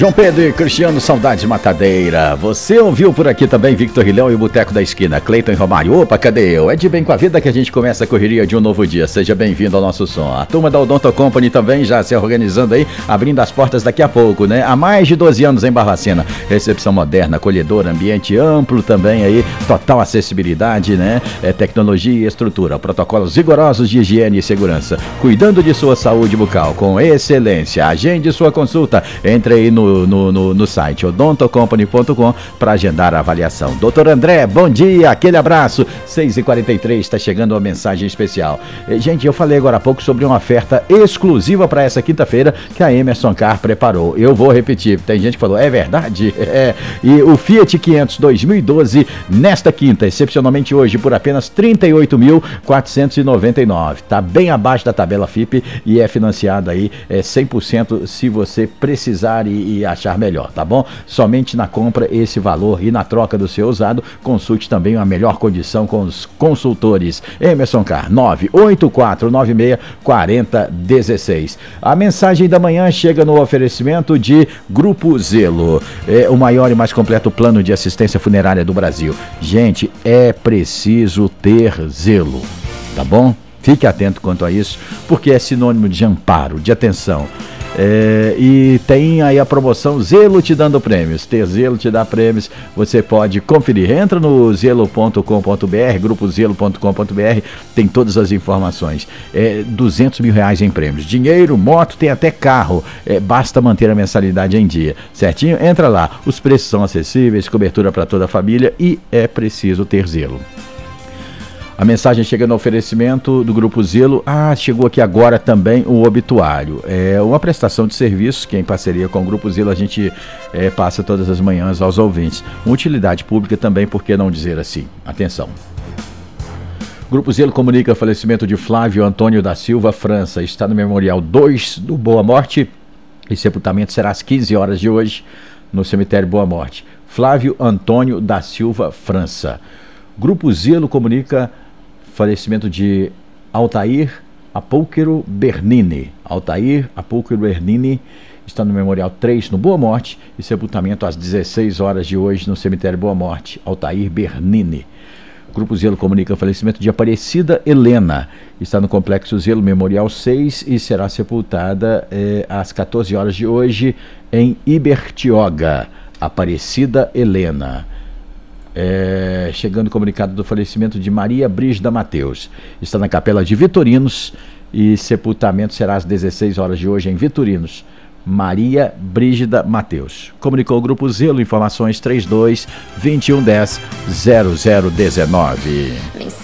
João Pedro e Cristiano, saudades matadeira. Você ouviu por aqui também Victor Rilhão e o Boteco da Esquina, Cleiton e Romário. Opa, cadê eu? É de bem com a vida que a gente começa a correria de um novo dia. Seja bem-vindo ao nosso som. A turma da Odonto Company também já se organizando aí, abrindo as portas daqui a pouco, né? Há mais de 12 anos em Barbacena. Recepção moderna, acolhedora, ambiente amplo também aí, total acessibilidade, né? Tecnologia e estrutura, protocolos rigorosos de higiene e segurança, cuidando de sua saúde bucal com excelência. Agende sua consulta. Entre aí no site odontocompany.com para agendar a avaliação. Doutor André, bom dia, aquele abraço. 6h43, está chegando uma mensagem especial. Gente, eu falei agora há pouco sobre uma oferta exclusiva para essa quinta-feira que a Emerson Car preparou. Eu vou repetir, tem gente que falou, é verdade? E o Fiat 500 2012, nesta quinta, excepcionalmente hoje, por apenas R$ 38.499. Está bem abaixo da tabela FIP e é financiado aí 100% se você precisar e achar melhor, tá bom? Somente na compra esse valor e na troca do seu usado, consulte também a melhor condição com os consultores. Emerson Car, 984964016. A mensagem da manhã chega no oferecimento de Grupo Zelo, o maior e mais completo plano de assistência funerária do Brasil. Gente, é preciso ter zelo, tá bom? Fique atento quanto a isso, porque é sinônimo de amparo, de atenção. E tem aí a promoção Zelo te dando prêmios. Ter Zelo te dá prêmios, você pode conferir. Entra no zelo.com.br, grupozelo.com.br, tem todas as informações. R$200 mil em prêmios, dinheiro, moto, tem até carro. Basta manter a mensalidade em dia, certinho? Entra lá, os preços são acessíveis, cobertura para toda a família e é preciso ter zelo. A mensagem chega no oferecimento do Grupo Zelo. Chegou aqui agora também o obituário. É uma prestação de serviços que em parceria com o Grupo Zelo a gente passa todas as manhãs aos ouvintes. Uma utilidade pública também, por que não dizer assim? Atenção. Grupo Zelo comunica o falecimento de Flávio Antônio da Silva França. Está no Memorial 2 do Boa Morte e sepultamento será às 15 horas de hoje no cemitério Boa Morte. Flávio Antônio da Silva França. Grupo Zelo comunica falecimento de Altair Apúlquero Bernini. Altair Apúlquero Bernini está no Memorial 3, no Boa Morte, e sepultamento às 16 horas de hoje no cemitério Boa Morte. Altair Bernini. Grupo Zelo comunica o falecimento de Aparecida Helena. Está no Complexo Zelo Memorial 6 e será sepultada às 14 horas de hoje em Ibertioga. Aparecida Helena. Chegando o comunicado do falecimento de Maria Brígida Mateus. Está na Capela de Vitorinos e sepultamento será às 16 horas de hoje em Vitorinos. Maria Brígida Mateus. Comunicou o Grupo Zelo, informações 32 2110 0019.